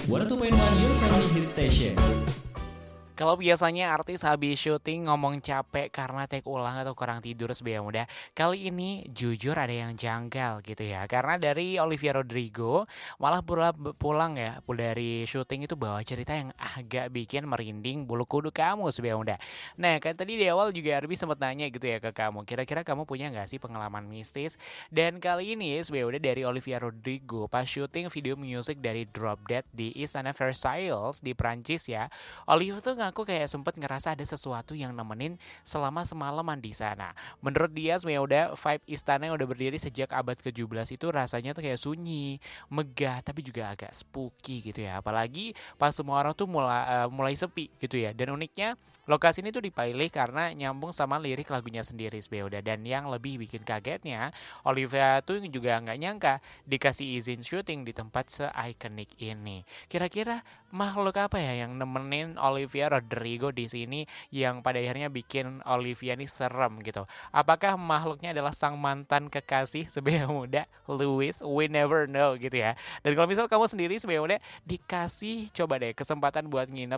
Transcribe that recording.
102.1 Your Family Hit Station. Kalau biasanya artis habis syuting ngomong capek karena take ulang atau kurang tidur sebagai muda, kali ini jujur ada yang janggal gitu ya. Karena dari Olivia Rodrigo malah pulang ya dari syuting itu bawa cerita yang agak bikin merinding bulu kuduk kamu sebagai muda. Nah kan tadi di awal juga Arbi sempat nanya gitu ya ke kamu, kira-kira kamu punya nggak sih pengalaman mistis? Dan kali ini sebagai muda dari Olivia Rodrigo pas syuting video music dari Drop Dead di Istana Versailles di Prancis ya. Olive tuh ngaku kayak sempet ngerasa ada sesuatu yang nemenin selama semalaman di sana. Menurut dia sebenarnya udah vibe istana yang udah berdiri sejak abad ke-17 itu rasanya tuh kayak sunyi, megah tapi juga agak spooky gitu ya. Apalagi pas semua orang tuh mulai sepi gitu ya. Dan uniknya lokasi ini tuh dipilih karena nyambung sama lirik lagunya sendiri sebenarnya. Dan yang lebih bikin kagetnya, Olivia tuh juga nggak nyangka dikasih izin syuting di tempat se-ikonik ini. Kira-kira makhluk apa ya yang nemenin Olivia Rodrigo di sini yang pada akhirnya bikin Olivia ini serem gitu? Apakah makhluknya adalah sang mantan kekasih sebagai muda Louis? We never know gitu ya. Dan kalau misal kamu sendiri sebagai muda dikasih coba deh kesempatan buat nginep